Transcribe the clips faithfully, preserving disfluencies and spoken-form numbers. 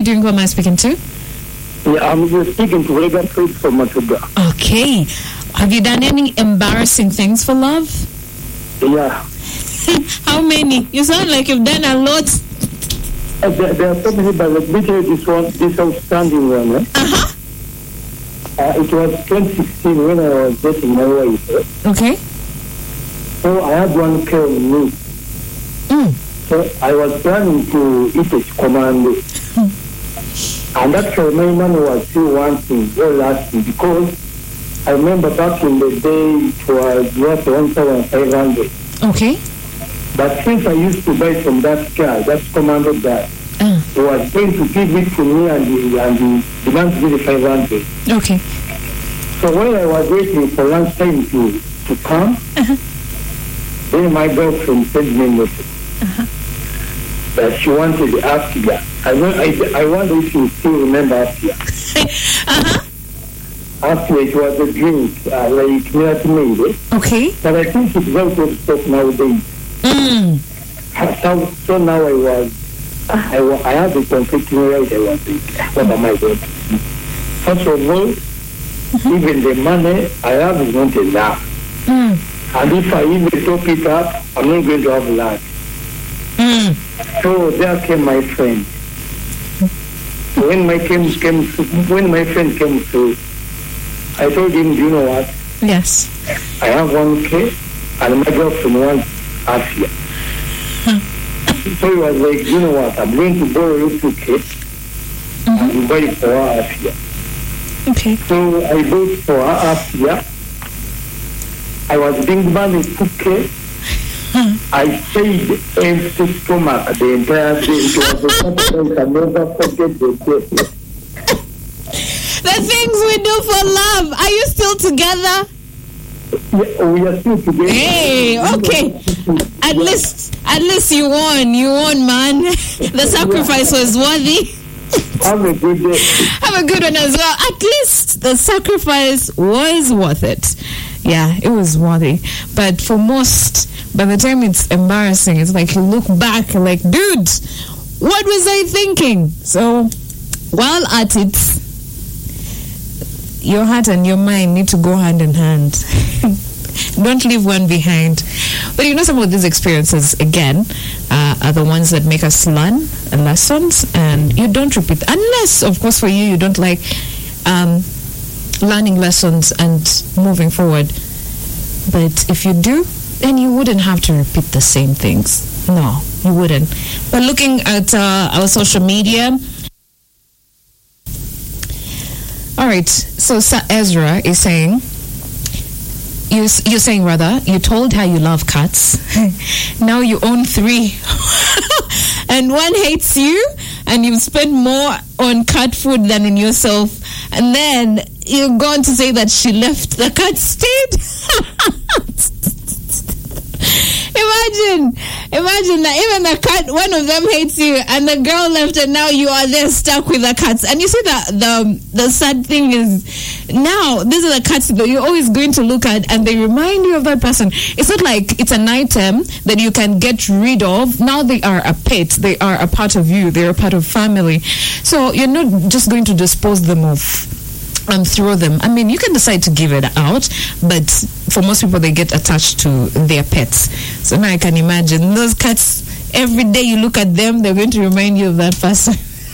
doing? Who am I speaking to? Yeah, I'm just speaking to Regan Fritz from Matuga. Okay. Have you done any embarrassing things for love? Yeah. How many? You sound like you've done a lot. Uh, there, there are so many, but let me tell you this one, this outstanding one. Eh? Uh-huh. Uh, it was twenty sixteen when I was dating my wife. Eh? Okay. So I had one care with me. Mm. So I was planning to eat a commando. And actually my money was still wanting, very lasting, because I remember back in the day it was worth one thousand five hundred. Okay. But since I used to buy from that guy, that commando guy, Uh. he was going to give it to me and he, and he demanded to give me five hundred. Okay. So when I was waiting for lunchtime to, to come, Uh-huh. then my girlfriend sent me a message Uh-huh. that she wanted Afia. I, I, I wonder if you still remember Afia. Uh-huh. Afia, it was a drink, uh, like milk made, eh? Okay. But I think it's very good stuff nowadays. Mm. So, so now I was, I, wa- I had a conflicting right. I was thinking, what am I going to do? First of all, mm-hmm. even the money I have is not enough. Mm. And if I even top it up, I'm not going to have lunch. Mm. So there came my friend. When my came, came when my friend came through, I told him, do you know what? Yes. I have one K and my girlfriend wants Afia. So he was like, you know what? I'm going to borrow you two K Mm-hmm. and you buy it for her Afia. Okay. So I bought for her Afia. I was being money two K. I stayed empty stomach the entire day. It was the sacrifice I never forget the day. The things we do for love. Are you still together? Yeah, we are still together. Hey, okay. At least, at least you won. You won, man. The sacrifice was worthy. Have a good day. Have a good one as well. At least the sacrifice was worth it. Yeah, it was worthy. But for most, by the time it's embarrassing, it's like you look back and like, dude, what was I thinking? So, while at it, your heart and your mind need to go hand in hand. Don't leave one behind. But you know, some of these experiences, again, uh, are the ones that make us learn lessons, and you don't repeat. Unless, of course, for you, you don't like um, learning lessons and moving forward. But if you do, then you wouldn't have to repeat the same things. No, you wouldn't. But looking at uh, our social media, all right, so Sa- Ezra is saying, you, you're saying rather, you told her you love cats. Now you own three. And one hates you, and you've spent more on cat food than on yourself. And then you're going to say that she left, the cat stayed. Imagine, imagine that even the cat, one of them hates you, and the girl left, and now you are there stuck with the cats. And you see that the the sad thing is, now these are the cats that you're always going to look at, and they remind you of that person. It's not like it's an item that you can get rid of. Now they are a pet. They are a part of you. They're a part of family. So you're not just going to dispose them of and throw them. I mean, you can decide to give it out, but for most people, they get attached to their pets. So now I can imagine those cats, every day you look at them, they're going to remind you of that person.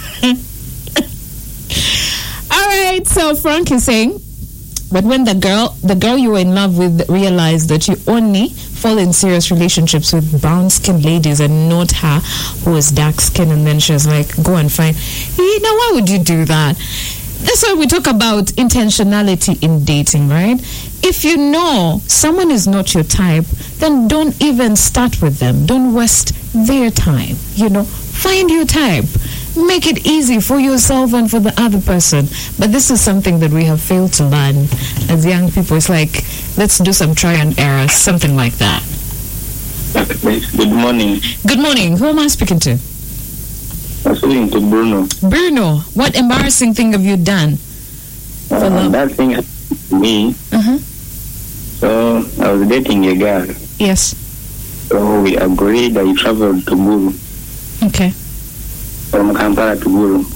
All right, so Frank is saying, but when the girl, the girl you were in love with realized that you only fall in serious relationships with brown-skinned ladies and not her who was dark-skinned, and then she was like, go and find, you know, why would you do that? That's why we talk about intentionality in dating, right? If you know someone is not your type, then don't even start with them. Don't waste their time. You know, find your type. Make it easy for yourself and for the other person. But this is something that we have failed to learn as young people. It's like, let's do some try and error, something like that. Good morning. Good morning. Who am I speaking to? I'm speaking to Bruno. Bruno, what embarrassing thing have you done? Uh, that thing happened to me. Uh-huh. So I was dating a girl. Yes. So we agreed I traveled to Guru. Okay. From Kampala to Guru.